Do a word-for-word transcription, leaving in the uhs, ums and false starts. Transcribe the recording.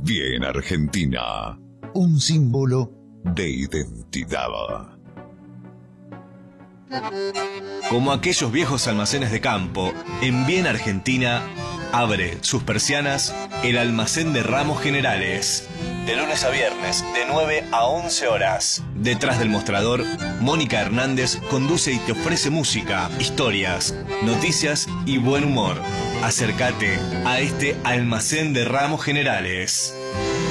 Bien Argentina, un símbolo de identidad. Como aquellos viejos almacenes de campo, en Bien Argentina abre sus persianas el almacén de Ramos Generales. De lunes a viernes, de nueve a once horas. Detrás del mostrador, Mónica Hernández conduce y te ofrece música, historias, noticias y buen humor. Acércate a este almacén de Ramos Generales.